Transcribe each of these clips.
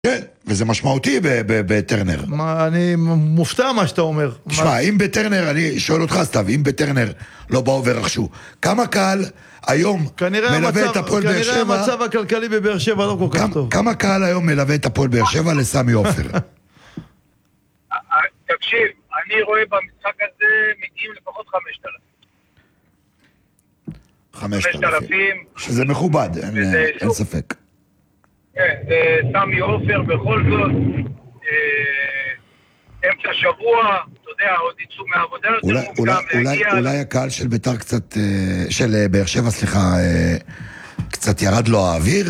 כן, וזה משמעותי בטרנר. אני מופתע מה שאתה אומר. תשמע, אם בטרנר, אני שואל אותך סתיו, אם בטרנר לא באו ורכשו, כמה קהל היום מלווה את הפועל באר שבע? כנראה המצב הכלכלי בבאר שבע לא כל כך טוב. כמה קהל היום מלווה את הפועל באר שבע לסמי עופר? תקשיב, אני רואה במשחק הזה מגיעים לפחות 5,000. שזה מכובד, אין ספק. כן, זה סמי עופר בכל זאת, אמצע שבוע, אתה יודע, עוד יצאו מהעבודה, אולי הקהל של ביתר קצת, של באר שבע, סליחה, קצת ירד לו האוויר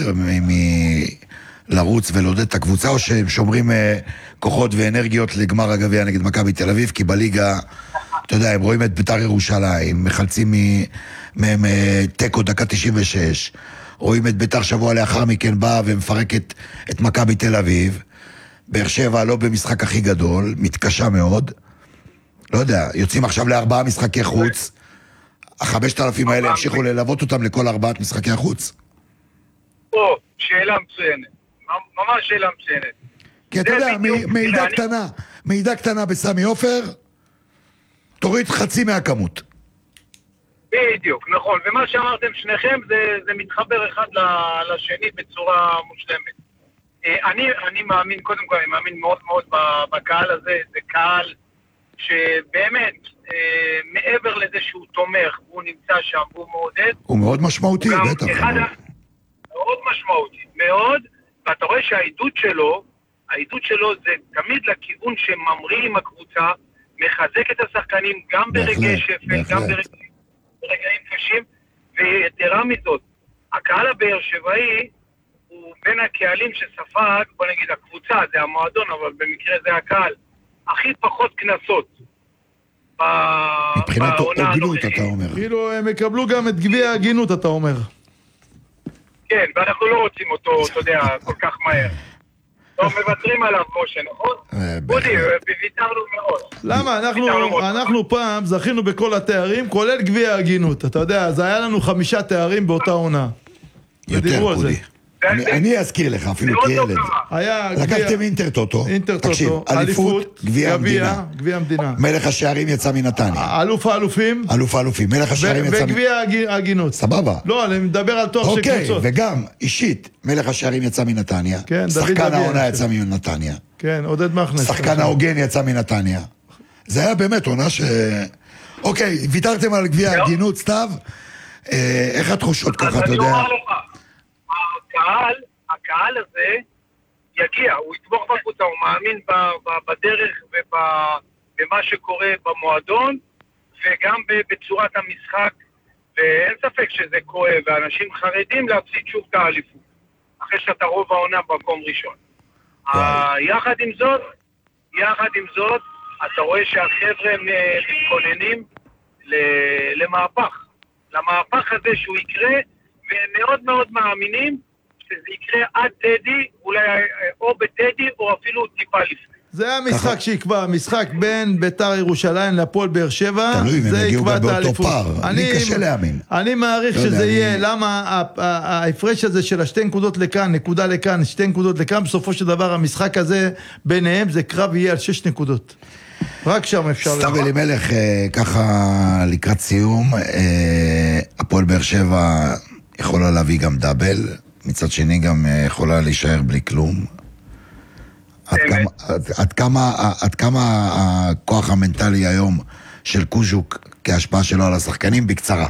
לרוץ ולעודד את הקבוצה, או שהם שומרים כוחות ואנרגיות לגמר הגביע נגד מכבי תל אביב, כי בליגה, אתה יודע, הם רואים את ביתר ירושלים, מחלצים מהם טקו דקה 96, רואים את ביתר שבוע לאחר מכן באה ומפרקת את מכבי תל אביב, באר שבע לא במשחק הכי גדול, מתקשה מאוד, לא יודע, יוצאים עכשיו ל4 משחקי חוץ, 5,000 האלה המשיכו ללוות אותם לכל 4 משחקי החוץ. שאלה מצוינת, ממש שאלה מצוינת. כי אתה יודע, מעידה קטנה בסמי עופר, תוריד חצי מהכמות. בדיוק, נכון, ומה שאמרתם שניכם זה מתחבר אחד לשני בצורה מושלמת. אני מאמין, קודם כל, אני מאמין מאוד מאוד בקהל הזה, זה קהל שבאמת, מעבר לזה שהוא תומך, הוא נמצא שם, הוא מעודד. הוא מאוד משמעותי, בטח. מאוד משמעותי, מאוד, ואתה רואה שהעידוד שלו זה תמיד לכיוון שממריא עם הקבוצה, מחזק את השחקנים גם ברגעי שפל, גם ברגעים קשים, ויתרה מזאת, הקהל הבאר שבעי הוא בין הקהלים שספג, בוא נגיד הקבוצה, זה המועדון, אבל במקרה זה הקהל, הכי פחות כנסות מבחינת הוגנות, אתה אומר. כאילו הם יקבלו גם את גביע ההגינות, אתה אומר. כן, ואנחנו לא רוצים אותו, אתה יודע, כל כך מהר. לא מוותרים עליו, משה, נכון? בודי, ויתרנו מאוד. למה? אנחנו פעם זכינו בכל התארים, כולל גביע ההגינות. אתה יודע, זה היה לנו 5 תארים באותה עונה. יותר, בודי. אני אזכיר לך, אפילו כילד. לקחתם אינטרטוטו. תקשיב, אליפות, גביע המדינה. מלך השערים יצא מנתניה. אלוף האלופים. מלך השערים יצא וגביע ההגינות. סבבה. לא, אני מדבר על תואר של קבוצות. אוקיי, וגם, אישית, מלך השערים יצא מנתניה. שחקן העונה יצא מנתניה. כן, עודד מכנס. שחקן ההוגן יצא מנתניה. זה היה באמת עונה ש... אוקיי, ויתרתם על גביע ההגינות, סתיו? איך התחושות ככה, אתה יודע? הקהל הזה יגיע, הוא יתמוך בקבוצה, הוא מאמין בדרך ובמה שקורה במועדון וגם בצורת המשחק, ואין ספק שזה כואב, ואנשים חרדים להפסיד שוב את האליפות אחרי שאתה רוב העונה במקום ראשון. יחד עם זאת אתה רואה שהחבר'ה מתכוננים למהפך הזה שהוא יקרה, והם מאוד מאוד מאמינים שזה יקרה עד טדי, אולי או בטדי או אפילו טיפה לפני. זה המשחק שיקבע, המשחק בין ביתר ירושלים לפועל באר שבע, תלוי אם הם יגיעו גם באותו פער, אני קשה להאמין. אני מעריך שזה יהיה, למה ההפרש הזה של 2 נקודות לכאן, נקודה לכאן, 2 נקודות לכאן, בסופו של דבר המשחק הזה ביניהם זה קרב יהיה על 6 נקודות. רק שם אפשר סתיו אלימלך, ככה לקראת סיום, הפועל באר שבע יכולה להביא גם דאבל, מצד שני גם יכולה להישאר בלי כלום. עד כמה הכוח המנטלי היום של קוז'וק כהשפעה שלו על השחקנים? בקצרה.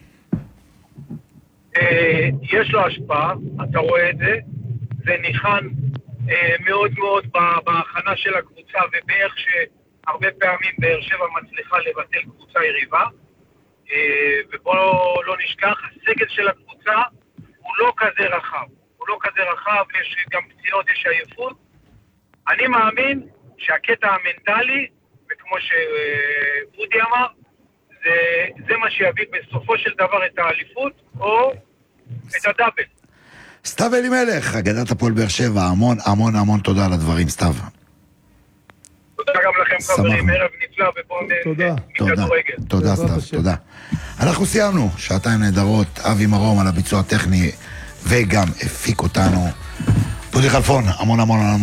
יש לו השפעה, אתה רואה את זה, זה ניחן מאוד מאוד בהכנה של הקבוצה, ובאיך שהרבה פעמים באר שבע מצליחה לבטל קבוצה יריבה, ובוא לא נשכח, הסגל של הקבוצה הוא לא כזה רחב, יש גם פציעות, יש עייפות. אני מאמין שהקטע המנטלי, וכמו שבודי אמר, זה מה שיביא בסופו של דבר את האליפות, או את הדאבל. סתיו אלימלך, אגדת הפועל באר שבע, המון תודה על הדברים, סתיו. תודה גם לכם חברים, ערב נפלא מכדורגל. תודה סתיו, תודה. אנחנו סיימנו, 2 נהדרות, אבי מרום על הביצוע הטכני, וגם הפיק אותנו פודי חלפון, המון המון המון